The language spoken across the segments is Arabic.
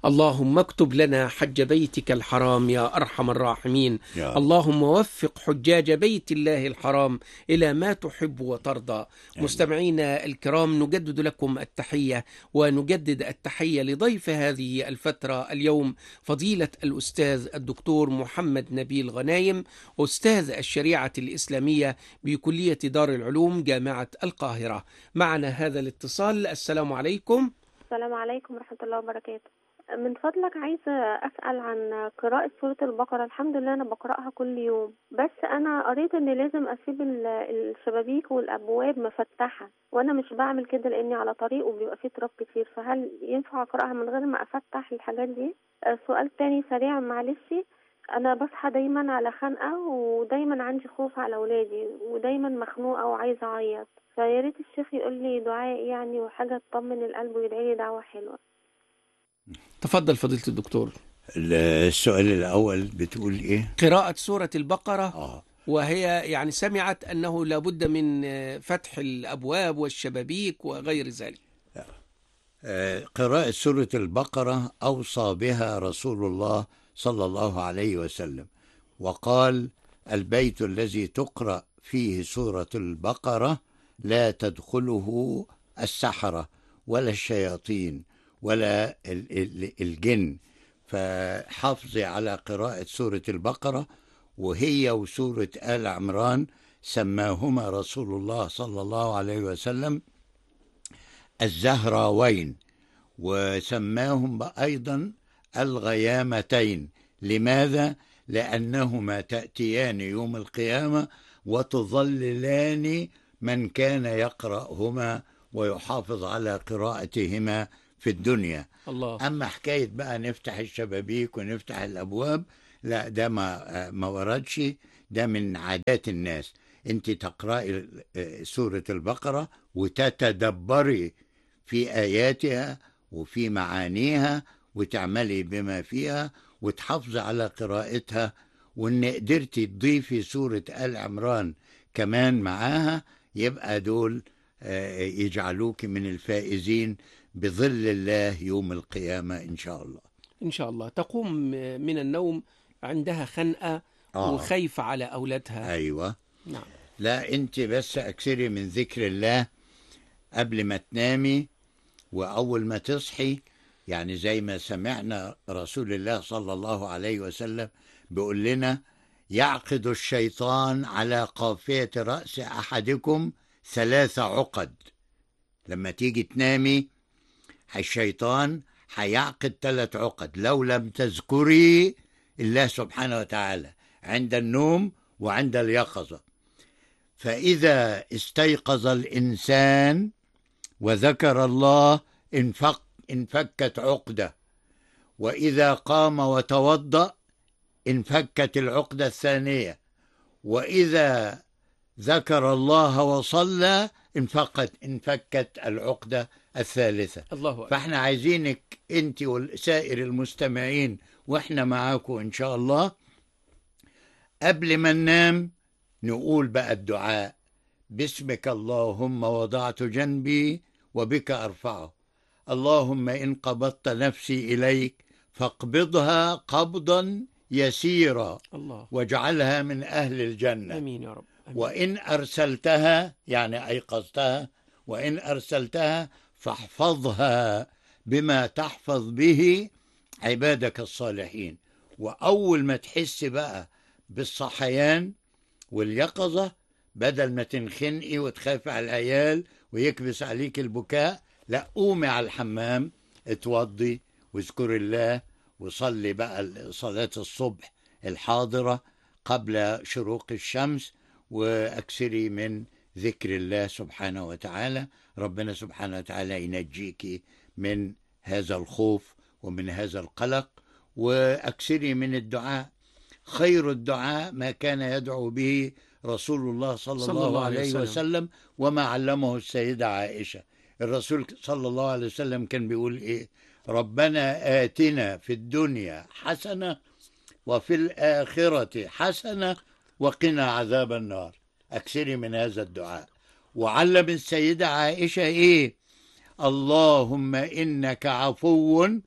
اللهم اكتب لنا حج بيتك الحرام يا أرحم الراحمين. اللهم وفق حجاج بيت الله الحرام إلى ما تحب وترضى. مستمعينا الكرام، نجدد لكم التحية، ونجدد التحية لضيف هذه الفترة اليوم فضيلة الأستاذ الدكتور محمد نبيل غنايم، أستاذ الشريعة الإسلامية بكلية دار العلوم جامعة القاهرة. معنا هذا الاتصال. السلام عليكم. السلام عليكم ورحمة الله وبركاته. من فضلك عايزة أسأل عن قراءة سورة البقرة. الحمد لله أنا بقرأها كل يوم، بس أنا قريت إن لازم أسيب الشبابيك والأبواب مفتحة، وأنا مش بعمل كده لأني على طريق وبيبقى فيه تراب كتير، فهل ينفع أقرأها من غير ما أفتح الحاجات دي؟ سؤال تاني سريع معلش. أنا بصحى دايما على خنقة، ودايما عندي خوف على أولادي، ودايما مخنوقة وعايزة أعيط، فيا ريت الشيخ يقول لي دعاء يعني وحاجة تطمن القلب ويدعي لي دعوة حلوة. تفضل فضيلة الدكتور. السؤال الأول بتقول إيه؟ قراءة سورة البقرة. وهي يعني سمعت أنه لابد من فتح الأبواب والشبابيك وغير ذلك. قراءة سورة البقرة أوصى بها رسول الله صلى الله عليه وسلم، وقال: البيت الذي تقرأ فيه سورة البقرة لا تدخله السحرة ولا الشياطين ولا الجن، فحافظي على قراءة سورة البقرة. وهي وسورة آل عمران سماهما رسول الله صلى الله عليه وسلم الزهراوين، وسماهم أيضا الغيامتين. لماذا؟ لأنهما تأتيان يوم القيامة وتظللان من كان يقرأهما ويحافظ على قراءتهما في الدنيا. الله. أما حكاية بقى نفتح الشبابيك ونفتح الأبواب، لا، ده ما وردش، ده من عادات الناس. انت تقرأي سورة البقرة وتتدبري في آياتها وفي معانيها وتعملي بما فيها وتحافظي على قراءتها، وإن قدرتي تضيفي سورة آل عمران كمان معاها، يبقى دول يجعلوك من الفائزين بظل الله يوم القيامة إن شاء الله. إن شاء الله. تقوم من النوم عندها خنقة وخايفة على أولادها. أيوة. نعم. لا، أنت بس أكثري من ذكر الله قبل ما تنامي وأول ما تصحي، يعني زي ما سمعنا رسول الله صلى الله عليه وسلم بيقول لنا: يعقد الشيطان على قافية رأس أحدكم 3 عقد. لما تيجي تنامي الشيطان هيعقد 3 عقد لو لم تذكري الله سبحانه وتعالى عند النوم وعند اليقظة. فإذا استيقظ الإنسان وذكر الله انفكت عقدة، وإذا قام وتوضأ انفكت العقدة الثانية، وإذا ذكر الله وصلى انفكت العقدة الثالثة. الله أكبر. فاحنا عايزينك انت وسائر المستمعين واحنا معاكم ان شاء الله قبل ما ننام نقول بقى الدعاء: باسمك اللهم وضعت جنبي وبك أرفعه، اللهم إن قبضت نفسي إليك فاقبضها قبضا يسيرا، الله. واجعلها من أهل الجنة. أمين يا رب. أمين. وإن أرسلتها، يعني أيقظتها، وإن أرسلتها فاحفظها بما تحفظ به عبادك الصالحين. وأول ما تحس بقى بالصحيان واليقظة، بدل ما تنخنقي وتخافي على العيال ويكبس عليك البكاء، لا، قومي على الحمام، اتوضي واذكري الله وصلي بقى صلاة الصبح الحاضرة قبل شروق الشمس، واكثري من ذكر الله سبحانه وتعالى. ربنا سبحانه وتعالى ينجيك من هذا الخوف ومن هذا القلق. واكثري من الدعاء، خير الدعاء ما كان يدعو به رسول الله صلى الله عليه وسلم وما علمه السيدة عائشة. الرسول صلى الله عليه وسلم كان بيقول إيه؟ ربنا آتنا في الدنيا حسنة وفي الآخرة حسنة وقنا عذاب النار. أكثري من هذا الدعاء. وعلم السيدة عائشة إيه؟ اللهم إنك عفو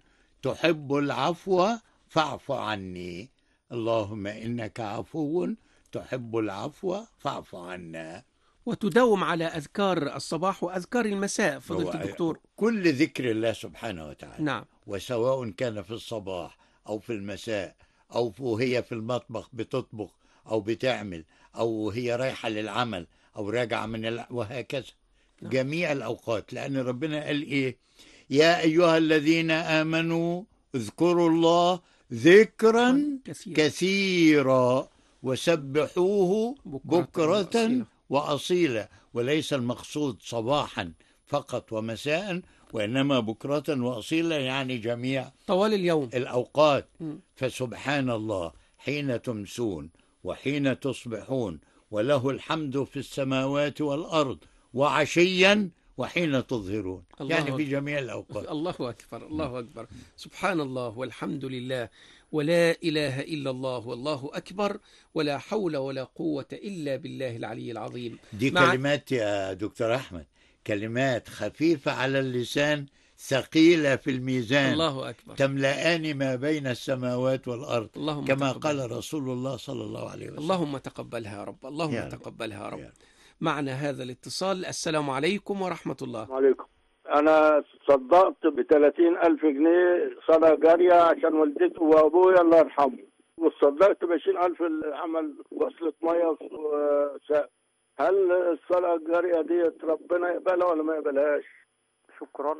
تحب العفو فاعف عني. اللهم إنك عفو تحب العفو فاعف عنا. وتداوم على أذكار الصباح وأذكار المساء فضيلة الدكتور. كل ذكر الله سبحانه وتعالى. نعم. وسواء كان في الصباح أو في المساء أو هي في المطبخ بتطبخ أو بتعمل أو هي رايحة للعمل أو راجعة وهكذا. نعم. جميع الأوقات، لأن ربنا قال إيه؟ يا أيها الذين آمنوا اذكروا الله ذكرا كثيرا وسبحوه بكرة وأصيلا. وليس المقصود صباحا فقط ومساء، وإنما بكرة وأصيلا، يعني جميع طوال اليوم الأوقات. فسبحان الله حين تمسون وحين تصبحون، وله الحمد في السماوات والأرض وعشيا وحين تظهرون، يعني في جميع الأوقات. الله أكبر، الله أكبر. سبحان الله والحمد لله ولا إله إلا الله والله أكبر ولا حول ولا قوة إلا بالله العلي العظيم. دي كلمات يا دكتور أحمد، كلمات خفيفة على اللسان ثقيلة في الميزان. الله أكبر. تملأان ما بين السماوات والأرض كما قال رسول الله صلى الله عليه وسلم. اللهم تقبلها يا رب، اللهم تقبلها يا رب. معنا هذا الاتصال. السلام عليكم ورحمة الله. وعليكم. أنا صدقت ب30,000 جنيه صلاة جارية عشان والدتي وأبويا الله يرحمه، وصدقت ب20,000 عمل وصلة مية وسقف. هل الصلاة الجارية دي ربنا يقبلها ولا ما يقبلهاش؟ شكرا.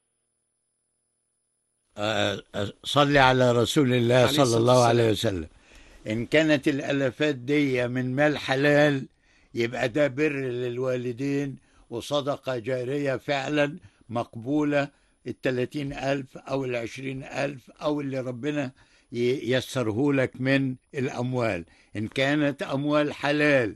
صلي على رسول الله صلى الله عليه وسلم. إن كانت الألفات دي من مال حلال يبقى ده بر للوالدين وصدقة جارية فعلا مقبولة. 30,000 أو 20,000 أو اللي ربنا يسره لك من الأموال، إن كانت أموال حلال